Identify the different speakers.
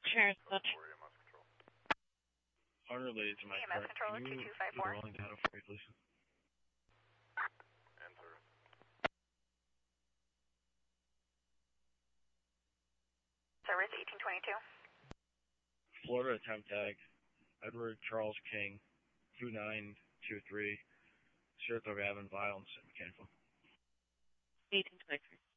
Speaker 1: Sure, such.
Speaker 2: Unrelated to my
Speaker 3: EMS
Speaker 2: current,
Speaker 3: controller
Speaker 2: can you
Speaker 3: 2254.
Speaker 2: do the rolling data for me, please?
Speaker 4: Enter.
Speaker 3: Service 1822.
Speaker 2: Florida attempt tag, Edward Charles King, 2923, Saratoga Avenue, violence and mechanical.
Speaker 1: 1823.